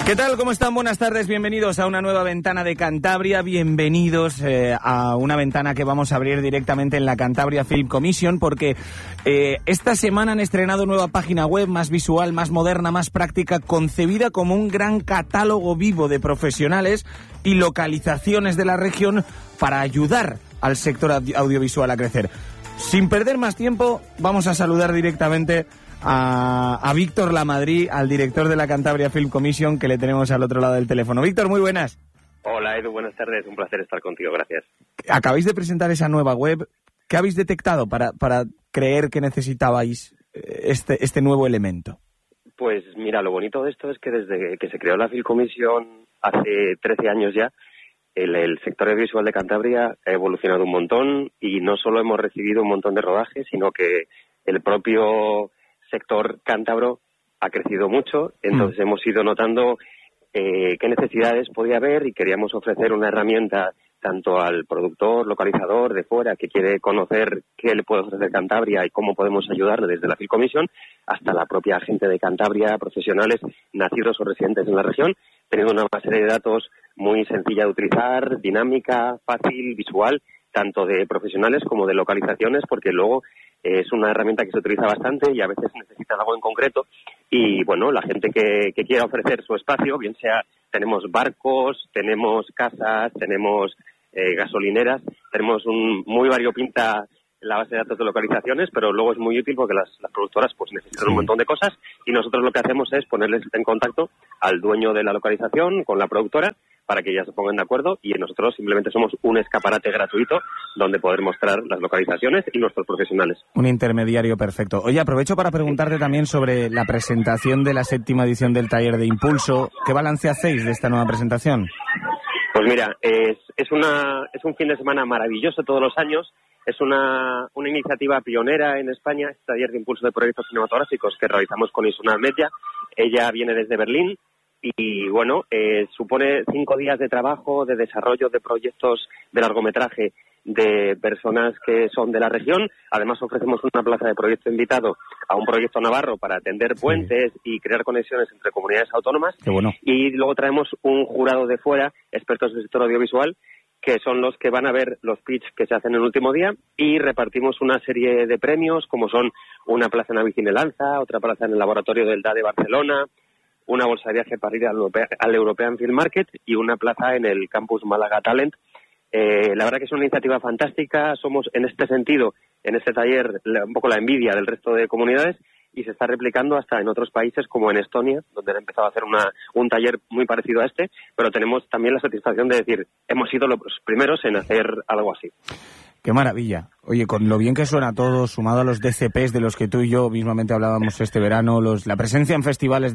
¿Qué tal? ¿Cómo están? Buenas tardes, bienvenidos a una nueva ventana de Cantabria, bienvenidos a una ventana que vamos a abrir directamente en la Cantabria Film Commission, porque esta semana han estrenado nueva página web, más visual, más moderna, más práctica, concebida como un gran catálogo vivo de profesionales y localizaciones de la región para ayudar al sector audiovisual a crecer. Sin perder más tiempo, vamos a saludar directamente a Víctor Lamadrid, al director de la Cantabria Film Commission, que le tenemos al otro lado del teléfono. Víctor, muy buenas. Hola Edu, buenas tardes, un placer estar contigo, gracias. Acabáis de presentar esa nueva web. ¿Qué habéis detectado para creer que necesitabais este nuevo elemento? Pues mira, lo bonito de esto es que desde que se creó la Film Commission hace 13 años ya, el sector audiovisual de Cantabria ha evolucionado un montón y no solo hemos recibido un montón de rodajes, sino que el propio sector cántabro ha crecido mucho, entonces hemos ido notando qué necesidades podía haber y queríamos ofrecer una herramienta tanto al productor, localizador de fuera que quiere conocer qué le puede ofrecer Cantabria y cómo podemos ayudarle desde la Film Commission, hasta la propia gente de Cantabria, profesionales nacidos o residentes en la región, teniendo una serie de datos muy sencilla de utilizar, dinámica, fácil, visual, tanto de profesionales como de localizaciones, porque luego es una herramienta que se utiliza bastante y a veces necesita algo en concreto. Y bueno, la gente que quiera ofrecer su espacio, bien sea, tenemos barcos, tenemos casas, tenemos gasolineras, tenemos un muy variopinta la base de datos de localizaciones, pero luego es muy útil porque las productoras pues necesitan un montón de cosas y nosotros lo que hacemos es ponerles en contacto al dueño de la localización con la productora para que ya se pongan de acuerdo y nosotros simplemente somos un escaparate gratuito donde poder mostrar las localizaciones y nuestros profesionales. Un intermediario perfecto. Oye, aprovecho para preguntarte también sobre la presentación de la 7ª edición del Taller de Impulso. ¿Qué balance hacéis de esta nueva presentación? Pues mira, es un fin de semana maravilloso todos los años. Es una iniciativa pionera en España, este Taller de Impulso de Proyectos Cinematográficos que realizamos con Isuna Media. Ella viene desde Berlín y, bueno, supone 5 días de trabajo, de desarrollo de proyectos de largometraje de personas que son de la región. Además, ofrecemos una plaza de proyecto invitado a un proyecto navarro para tender puentes y crear conexiones entre comunidades autónomas. Qué bueno. Y luego traemos un jurado de fuera, expertos del sector audiovisual, que son los que van a ver los pitch que se hacen el último día y repartimos una serie de premios, como son una plaza en Avicinelanza, otra plaza en el laboratorio del DA de Barcelona, una bolsa de viaje para ir al European Film Market y una plaza en el Campus Málaga Talent. La verdad que es una iniciativa fantástica, somos en este sentido, en este taller, un poco la envidia del resto de comunidades y se está replicando hasta en otros países como en Estonia, donde han empezado a hacer un taller muy parecido a este, pero tenemos también la satisfacción de decir, hemos sido los primeros en hacer algo así. ¡Qué maravilla! Oye, con lo bien que suena todo, sumado a los DCPs de los que tú y yo mismamente hablábamos este verano, la presencia en festivales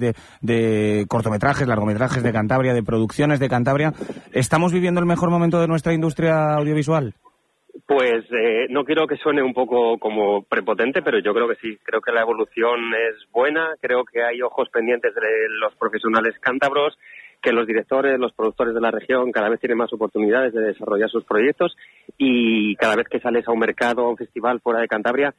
de cortometrajes, largometrajes de Cantabria, de producciones de Cantabria, ¿estamos viviendo el mejor momento de nuestra industria audiovisual? Pues no quiero que suene un poco como prepotente, pero yo creo que sí. Creo que la evolución es buena, creo que hay ojos pendientes de los profesionales cántabros, que los directores, los productores de la región cada vez tienen más oportunidades de desarrollar sus proyectos y cada vez que sales a un mercado, a un festival fuera de Cantabria,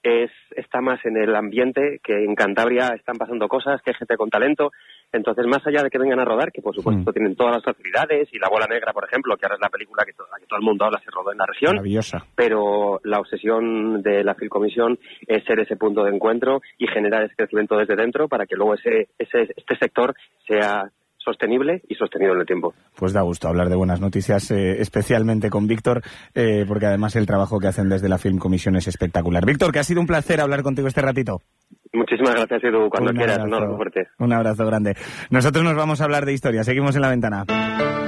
está más en el ambiente, que en Cantabria están pasando cosas, que hay gente con talento. Entonces, más allá de que vengan a rodar, que por supuesto tienen todas las facilidades, y La Bola Negra, por ejemplo, que ahora es la película que todo el mundo habla, se rodó en la región. Maravillosa. Pero la obsesión de la Film Commission es ser ese punto de encuentro y generar ese crecimiento desde dentro para que luego este sector sea sostenible y sostenido en el tiempo. Pues da gusto hablar de buenas noticias, especialmente con Víctor, porque además el trabajo que hacen desde la Film Commission es espectacular. Víctor, que ha sido un placer hablar contigo este ratito. Muchísimas gracias, Edu. Cuando quieras, un abrazo fuerte. Un abrazo grande. Nosotros nos vamos a hablar de historia. Seguimos en la ventana.